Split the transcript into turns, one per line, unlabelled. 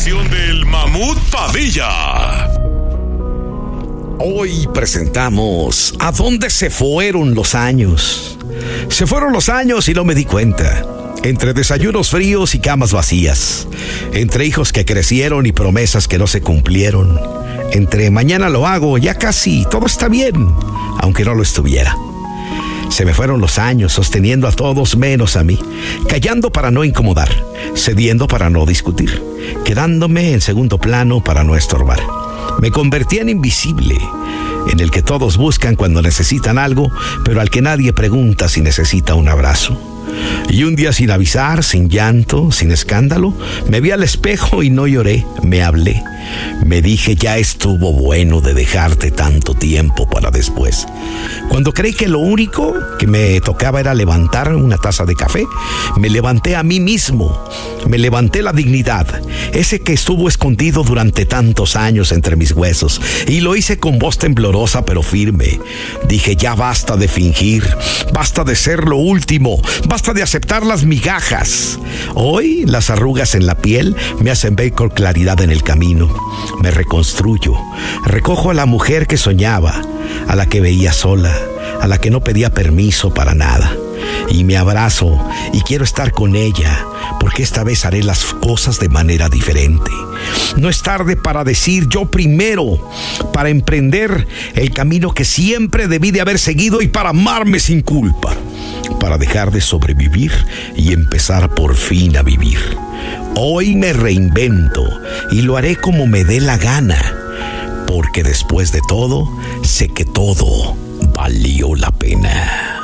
sección del Mamut Padilla.
Hoy presentamos ¿A dónde se fueron los años? Se fueron los años y no me di cuenta. Entre desayunos fríos y camas vacías. Entre hijos que crecieron y promesas que no se cumplieron. Entre mañana lo hago, ya casi todo está bien, aunque no lo estuviera. Se me fueron los años sosteniendo a todos menos a mí, callando para no incomodar, cediendo para no discutir, quedándome en segundo plano para no estorbar. Me convertí en invisible, en el que todos buscan cuando necesitan algo, pero al que nadie pregunta si necesita un abrazo. Y un día, sin avisar, sin llanto, sin escándalo, me vi al espejo y no lloré, me hablé. Me dije, ya estuvo bueno de dejarte tanto tiempo para después. Cuando creí que lo único que me tocaba era levantar una taza de café, me levanté a mí mismo, me levanté la dignidad, ese que estuvo escondido durante tantos años entre mis huesos, y lo hice con voz temblorosa pero firme. Dije, ya basta de fingir, basta de ser lo último, basta de aceptar las migajas. Hoy las arrugas en la piel me hacen ver con claridad en el camino. Me reconstruyo, recojo a la mujer que soñaba, a la que veía sola, a la que no pedía permiso para nada. Y me abrazo y quiero estar con ella, porque esta vez haré las cosas de manera diferente. No es tarde para decir yo primero, para emprender el camino que siempre debí de haber seguido y para amarme sin culpa, para dejar de sobrevivir y empezar por fin a vivir. Hoy me reinvento y lo haré como me dé la gana, porque después de todo, sé que todo valió la pena.